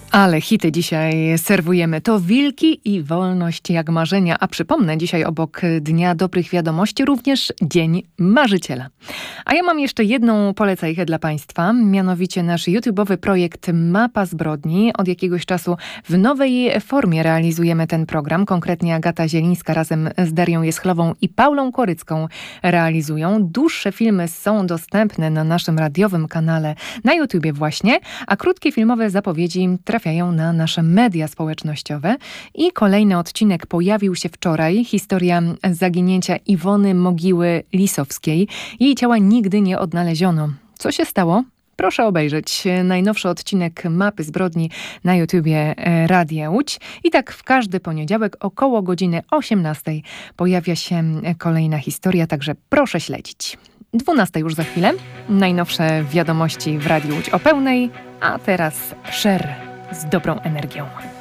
Ale hity dzisiaj serwujemy. To Wilki i Wolność jak marzenia. A przypomnę, dzisiaj obok Dnia Dobrych Wiadomości również Dzień Marzyciela. A ja mam jeszcze jedną polecajkę dla Państwa, mianowicie nasz YouTube'owy projekt Mapa Zbrodni. Od jakiegoś czasu w nowej formie realizujemy ten program. Konkretnie Agata Zielińska razem z Darią Jeschlową i Paulą Korycką realizują. Dłuższe filmy są dostępne na naszym radiowym kanale na YouTubie właśnie, a krótkie filmowe zapowiedzi trafiają na nasze media społecznościowe. I kolejny odcinek pojawił się wczoraj. Historia zaginięcia Iwony Mogiły-Lisowskiej. Jej ciała nigdy nie odnaleziono. Co się stało? Proszę obejrzeć najnowszy odcinek Mapy Zbrodni na YouTubie Radia Łódź. I tak w każdy poniedziałek około godziny 18 pojawia się kolejna historia, także proszę śledzić. 12 już za chwilę. Najnowsze wiadomości w Radiu Łódź o pełnej, a teraz Cher z dobrą energią.